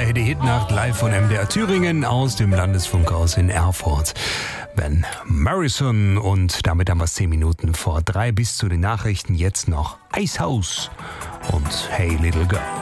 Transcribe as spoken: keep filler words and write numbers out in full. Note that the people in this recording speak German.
drei, die Hitnacht live von M D R Thüringen aus dem Landesfunkhaus in Erfurt. Van Morrison und damit haben wir es zehn Minuten vor drei bis zu den Nachrichten. Jetzt noch Icehouse und Hey Little Girl.